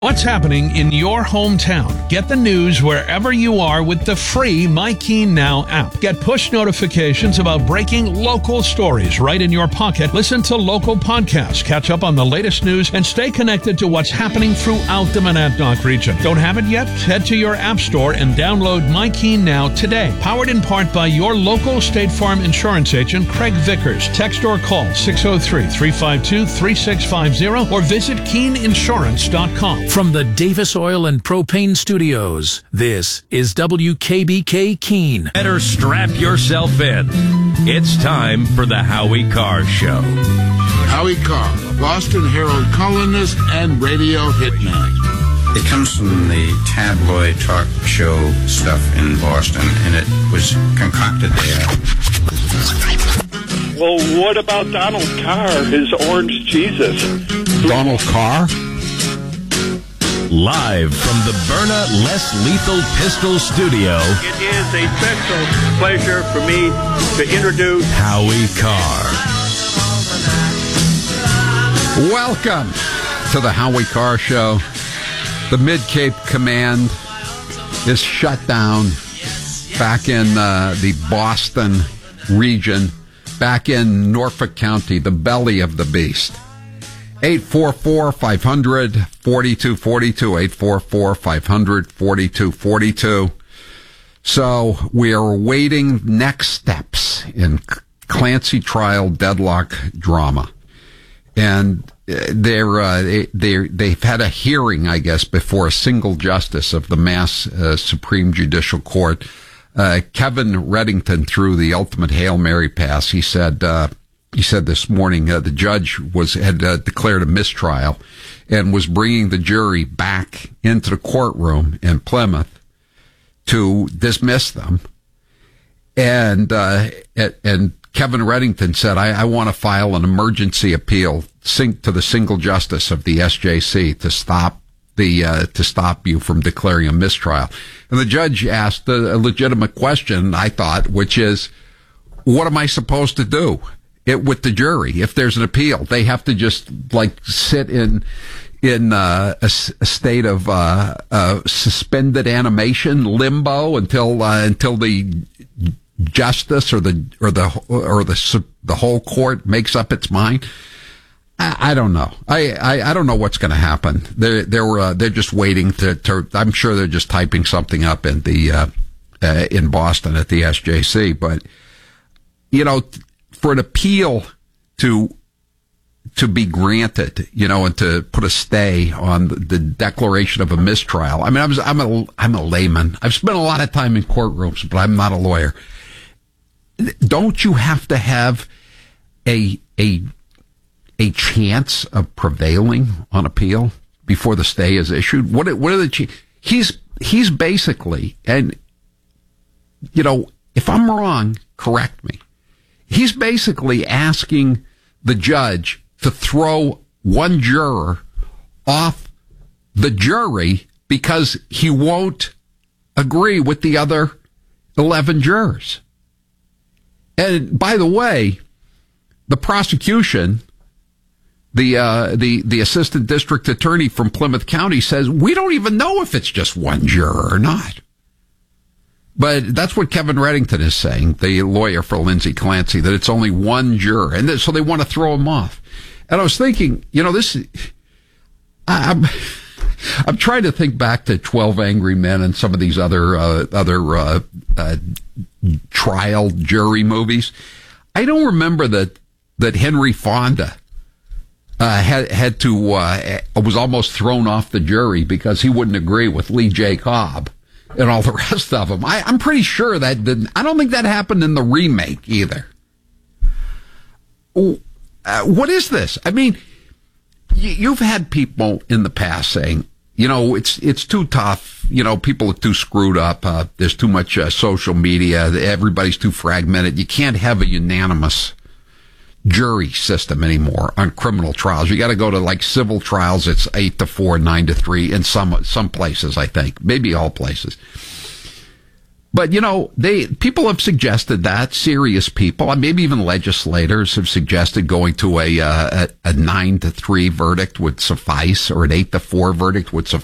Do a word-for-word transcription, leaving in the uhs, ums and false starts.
What's happening in your hometown? Get the news wherever you are with the free My Keene Now app. Get push notifications about breaking local stories right in your pocket. Listen to local podcasts, catch up on the latest news, and stay connected to what's happening throughout the Monadnock region. Don't have it yet? Head to your app store and download My Keene Now today. Powered in part by your local State Farm insurance agent, Craig Vickers. Text or call six oh three, three five two, three six five zero or visit keene insurance dot com. From the Davis Oil and Propane Studios, this is W K B K Keene. Better strap yourself in. It's time for the Howie Carr Show. Howie Carr, Boston Herald columnist and radio hitman. It comes from the tabloid talk show stuff in Boston, and it was concocted there. Well, what about Donald Carr, his orange Jesus? Donald Carr? Live from the Byrna Less Lethal Pistol Studio, It is a special pleasure for me to introduce Howie Carr. Welcome to the Howie Carr Show. The Mid-Cape Command is shut down back in uh, the Boston region, back in Norfolk County, the belly of the beast. eight four four, five hundred, forty-two forty-two, eight four four, five hundred, forty-two forty-two. So we are awaiting next steps in Clancy trial deadlock drama. And they're, uh, they, they're, they've had a hearing, I guess, before a single justice of the Mass uh, Supreme Judicial Court. Uh, Kevin Reddington threw the ultimate Hail Mary pass. He said, uh, He said this morning uh, the judge was had uh, declared a mistrial and was bringing the jury back into the courtroom in Plymouth to dismiss them. And uh, and Kevin Reddington said, I, I want to file an emergency appeal to the single justice of the S J C to stop the uh, to stop you from declaring a mistrial. And the judge asked a, a legitimate question, I thought, which is, what am I supposed to do? It with the jury, if there's an appeal, they have to just like sit in in uh, a, a state of uh, uh, suspended animation, limbo until uh, until the justice or the or the or the the whole court makes up its mind. I, I don't know. I, I, I don't know what's going to happen. They're they're uh, they're just waiting to, to. I'm sure they're just typing something up in the uh, uh, in Boston at the S J C, but you know. For an appeal to to be granted, you know, and to put a stay on the, the declaration of a mistrial. I mean, I was, I'm a I'm a layman. I've spent a lot of time in courtrooms, but I'm not a lawyer. Don't you have to have a a a chance of prevailing on appeal before the stay is issued? What what are the ch- he's he's basically, and you know, if I'm wrong, correct me. He's basically asking the judge to throw one juror off the jury because he won't agree with the other eleven jurors. And by the way, the prosecution, the uh, the the assistant district attorney from Plymouth County says, we don't even know if it's just one juror or not. But that's what Kevin Reddington is saying, the lawyer for Lindsay Clancy, that it's only one juror. And so they want to throw him off. And I was thinking, you know, this, I'm, I'm trying to think back to twelve Angry Men and some of these other, uh, other, uh, uh, trial jury movies. I don't remember that, that Henry Fonda, uh, had, had to, uh, was almost thrown off the jury because he wouldn't agree with Lee J. Cobb and all the rest of them. I, I'm pretty sure that didn't, I don't think that happened in the remake either. Uh, what is this? I mean, y- you've had people in the past saying, you know, it's it's too tough. You know, people are too screwed up. Uh, there's too much uh, social media. Everybody's too fragmented. You can't have a unanimous jury system anymore on criminal trials. You got to go to like civil trials. It's eight to four, nine to three in some some places. I think maybe all places. But, you know, they people have suggested that, serious people, maybe even legislators have suggested going to a, uh, a, a nine to three verdict would suffice, or an eight to four verdict would suffice.